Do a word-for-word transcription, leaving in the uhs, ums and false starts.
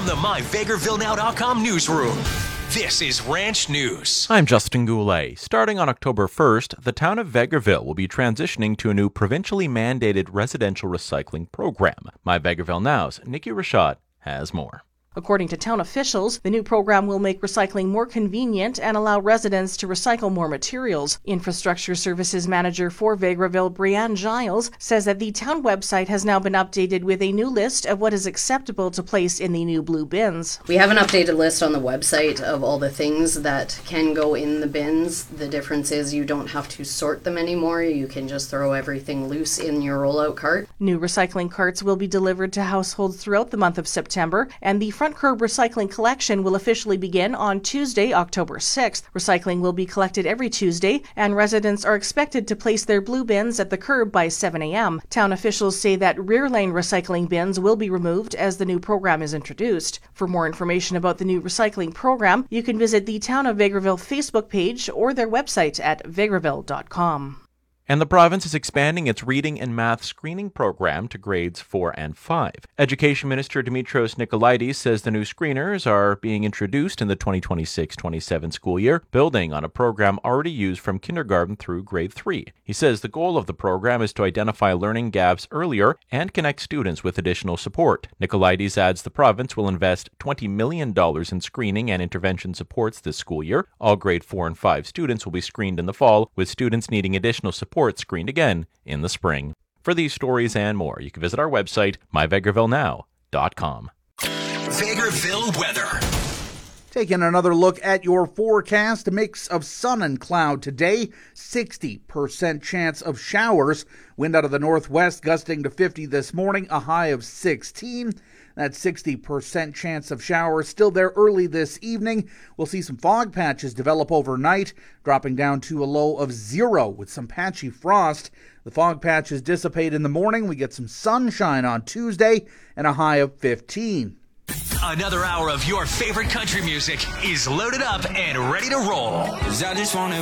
from the my vegreville now dot com newsroom, this is Ranch News. I'm Justin Goulet. Starting on October first, the town of Vegreville will be transitioning to a new provincially mandated residential recycling program. My Vegreville Now's Nikki Rashad has more. According to town officials, the new program will make recycling more convenient and allow residents to recycle more materials. Infrastructure Services Manager for Vegreville, Brianne Giles, says that the town website has now been updated with a new list of what is acceptable to place in the new blue bins. We have an updated list on the website of all the things that can go in the bins. The difference is you don't have to sort them anymore. You can just throw everything loose in your rollout cart. New recycling carts will be delivered to households throughout the month of September, and the Front Curb Recycling Collection will officially begin on Tuesday, October sixth. Recycling will be collected every Tuesday, and residents are expected to place their blue bins at the curb by seven a.m. Town officials say that rear lane recycling bins will be removed as the new program is introduced. For more information about the new recycling program, you can visit the Town of Vegreville Facebook page or their website at vegreville dot com. And the province is expanding its reading and math screening program to grades four and five. Education Minister Dimitrios Nicolaides says the new screeners are being introduced in the twenty twenty-six twenty-seven school year, building on a program already used from kindergarten through grade three. He says the goal of the program is to identify learning gaps earlier and connect students with additional support. Nicolaides adds the province will invest twenty million dollars in screening and intervention supports this school year. All grade four and five students will be screened in the fall, with students needing additional support screened again in the spring. For these stories and more, you can visit our website, my vegreville now dot com. Vegreville weather. Taking another look at your forecast, a mix of sun and cloud today, sixty percent chance of showers. Wind out of the northwest gusting to fifty this morning, a high of sixteen. That sixty percent chance of showers still there early this evening. We'll see some fog patches develop overnight, dropping down to a low of zero with some patchy frost. The fog patches dissipate in the morning. We get some sunshine on Tuesday and a high of fifteen. Another hour of your favorite country music is loaded up and ready to roll. 'Cause I just wanna